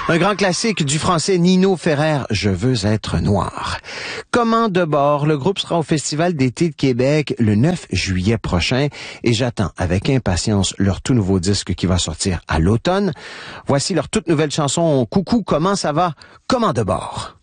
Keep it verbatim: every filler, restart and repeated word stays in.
Un grand classique du français Nino Ferrer, Je veux être noir. Comment de bord, le groupe sera au Festival d'été de Québec le neuf juillet prochain et j'attends avec impatience leur tout nouveau disque qui va sortir à l'automne. Voici leur toute nouvelle chanson Coucou, comment ça va? Comment de bord?